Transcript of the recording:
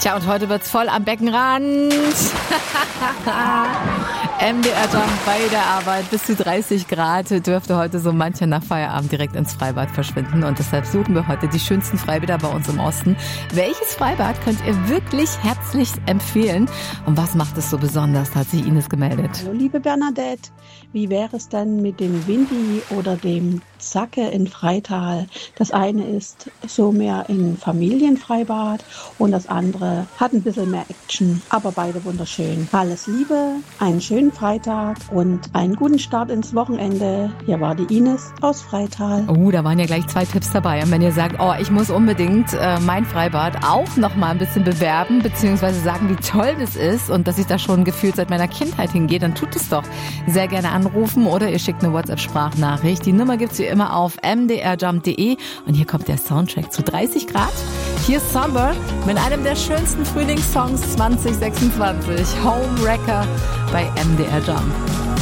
Tja, und heute wird's voll am Beckenrand. MDR Jump bei der Arbeit. Bis zu 30 Grad dürfte heute so mancher nach Feierabend direkt ins Freibad verschwinden. Und deshalb suchen wir heute die schönsten Freibäder bei uns im Osten. Welches Freibad könnt ihr wirklich herzlich empfehlen? Und was macht es so besonders? Hat sich Ines gemeldet. Hallo liebe Bernadette, wie wäre es denn mit dem Windy oder dem Zacke in Freital? Das eine ist so mehr ein Familienfreibad und das andere hat ein bisschen mehr Action, aber beide wunderschön. Alles Liebe, einen schönen Freitag und einen guten Start ins Wochenende. Hier war die Ines aus Freital. Da waren ja gleich 2 Tipps dabei. Und wenn ihr sagt, ich muss unbedingt mein Freibad auch noch mal ein bisschen bewerben, beziehungsweise sagen, wie toll das ist und dass ich da schon gefühlt seit meiner Kindheit hingehe, dann tut es doch. Sehr gerne anrufen oder ihr schickt eine WhatsApp-Sprachnachricht. Die Nummer gibt's wie immer auf mdrjump.de und hier kommt der Soundtrack zu 30 Grad. Hier ist Summer mit einem der schönsten Frühlingssongs 2026, Homewrecker bei MDR Jump.